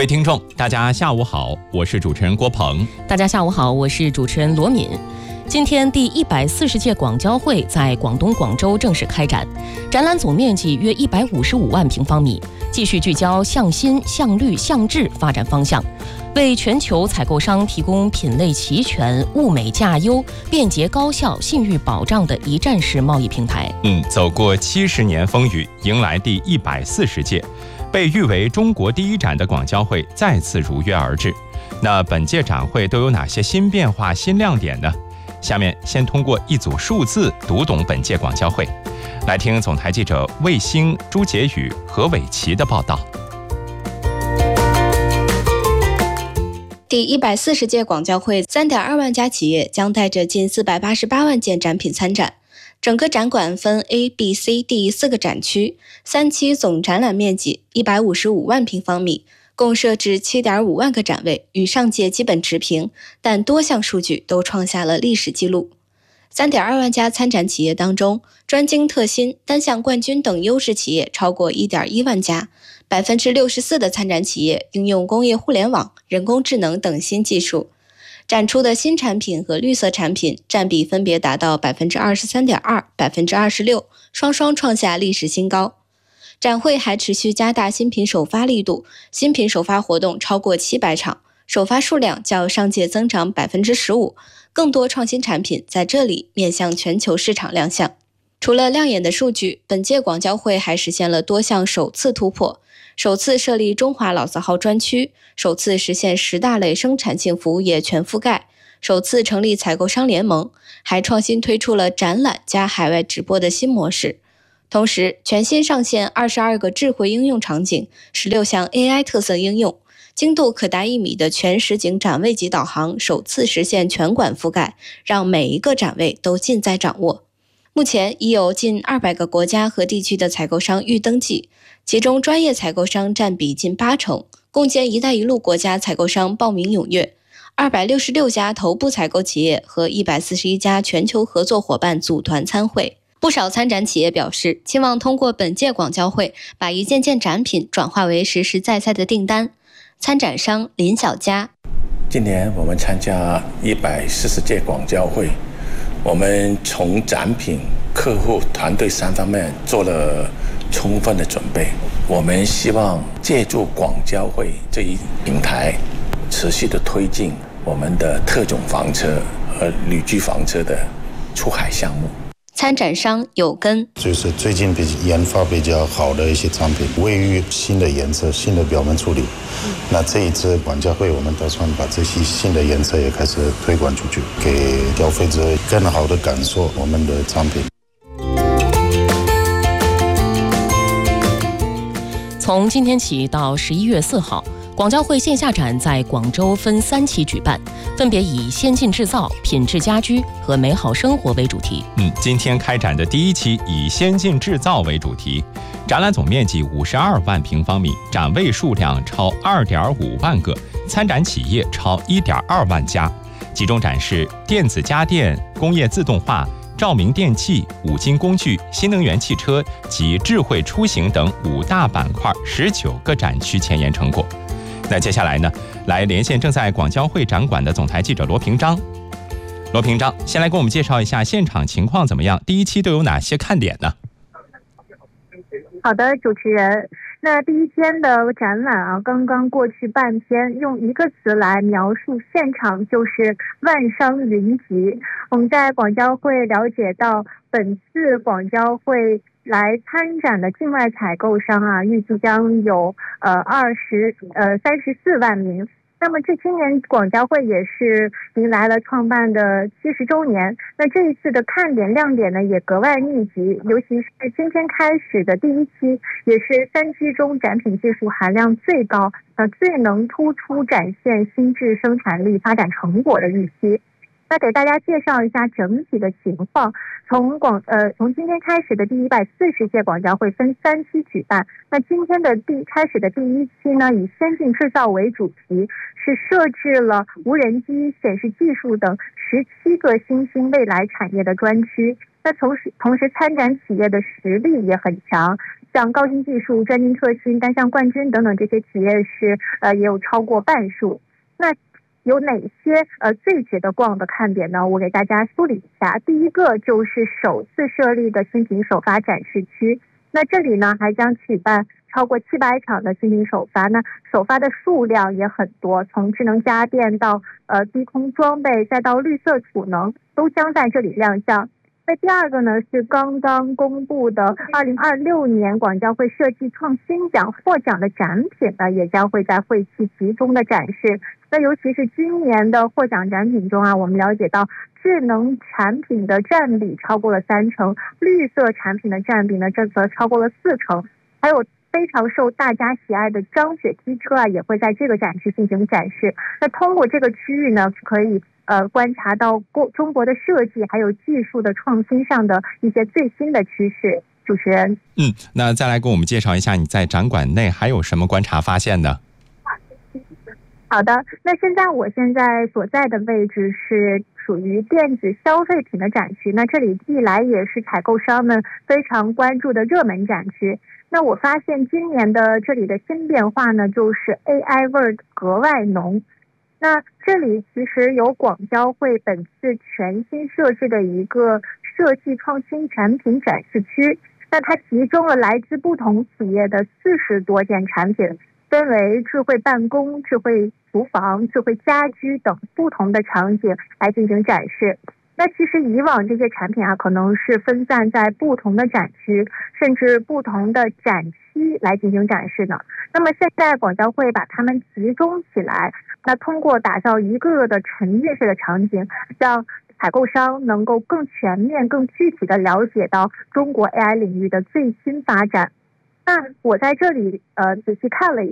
位听众，大家下午好，我是主持人郭鹏。 大家下午好，我是主持人罗敏。今天第140届广交会在广东广州正式开展，展览总面积约155万平方米，继续聚焦向新、向绿、向智发展方向，为全球采购商提供品类齐全、物美价优、便捷高效、信誉保障的一站式贸易平台。 走过70年风雨，迎来第140届，被誉为中国第一展的广交会再次如约而至。那本届展会都有哪些新变化、新亮点呢？下面先通过一组数字读懂本届广交会，来听总台记者魏星、朱杰宇、何伟奇的报道。 第140届广交会3.2万家企业将带着近488万件展品参展。整个展馆分 A、B、C、D 4个展区，3期总展览面积155万平方米，共设置7.5万个展位，与上届基本持平，但多项数据都创下了历史纪录。3.2万家参展企业当中，专精特新、单项冠军等优势企业超过1.1万家，64%的参展企业应用工业互联网、人工智能等新技术。展出的新产品和绿色产品占比分别达到 23.2%、26%， 双双创下历史新高。展会还持续加大新品首发力度，新品首发活动超过700场，首发数量较上届增长 15%， 更多创新产品在这里面向全球市场亮相。除了亮眼的数据，本届广交会还实现了多项首次突破，首次设立中华老字号专区，首次实现10大类生产性服务业全覆盖，首次成立采购商联盟，还创新推出了展览加海外直播的新模式。同时，全新上线22个智慧应用场景，16项 AI 特色应用，精度可达1米的全实景展位级导航首次实现全馆覆盖，让每一个展位都尽在掌握。目前已有近200个国家和地区的采购商预登记，其中专业采购商占比近80%，共建“一带一路”国家采购商报名踊跃，266家头部采购企业和141家全球合作伙伴组团参会。不少参展企业表示，期望通过本届广交会把一件件展品转化为实实在在的订单。参展商林小佳： 今年我们参加140届广交会，我们从展品、客户、团队3方面做了充分的准备。我们希望借助广交会这一平台，持续的推进我们的特种房车和旅居房车的出海项目。 参展商有根， 就是最近研发比较好的一些产品，卫浴新的颜色、新的表面处理。那这一次广交会，我们打算把这些新的颜色也开始推广出去，给消费者更好的感受我们的产品。 从今天起到11月4号，广交会线下展在广州分3期举办，分别以先进制造、品质家居和美好生活为主题。 今天开展的第1期以先进制造为主题，展览总面积52万平方米，展位数量超2.5万个，参展企业超1.2万家，集中展示电子家电、工业自动化、照明电器、五金工具、新能源汽车及智慧出行等5大板块19个展区前沿成果。那接下来呢，来连线正在广交会展馆的总台记者罗平章。罗平章，先来给我们介绍一下现场情况怎么样？第1期都有哪些看点呢？ 好的，主持人。那第1天的展览刚刚过去半天，用一个词来描述现场就是万商云集。我们在广交会了解到，本次广交会来参展的境外采购商预计将有34万名。那么这今年广交会也是迎来了创办的70周年，那这一次的看点亮点呢也格外密集，尤其是今天开始的第1期，也是3期中展品技术含量最高、最能突出展现新质生产力发展成果的一期。那给大家介绍一下整体的情况。从今天开始的第140届广交会分3期举办。那今天的开始的第1期呢，以先进制造为主题，是设置了无人机、显示技术等17个新兴未来产业的专区。那同时参展企业的实力也很强， 像高新技术、专精特新、单项冠军等等这些企业是也有超过半数。那有哪些最值得逛的看点呢？我给大家梳理一下。第一个就是首次设立的新品首发展示区，那这里呢还将举办超过700场的新品首发，那首发的数量也很多，从智能家电到低空装备，再到绿色储能，都将在这里亮相。那第二个呢是刚刚公布的2026年广交会设计创新奖获奖的展品呢，也将会在会期集中的展示。那尤其是今年的获奖展品中啊，我们了解到智能产品的占比超过了30%，绿色产品的占比呢这则超过了40%，还有非常受大家喜爱的张雪机车啊，也会在这个展区进行展示。那通过这个区域呢，可以观察到中国的设计还有技术的创新上的一些最新的趋势。主持人， 那再来给我们介绍一下你在展馆内还有什么观察发现呢？ 好的，那我现在所在的位置是属于电子消费品的展区，那这里历来也是采购商们非常关注的热门展区。那我发现今年的这里的新变化呢，就是 AI 味儿格外浓。那这里其实有广交会本次全新设置的一个设计创新产品展示区，那它集中了来自不同企业的40多件产品，分为智慧办公、智慧厨房、智慧家居等不同的场景来进行展示。那其实以往这些产品啊，可能是分散在不同的展区，甚至不同的展期来进行展示的。那么现在广交会把它们集中起来，那通过打造一个个的沉浸式的场景，让采购商能够更全面、更具体的了解到中国 AI 领域的最新发展。那我在这里仔细看了一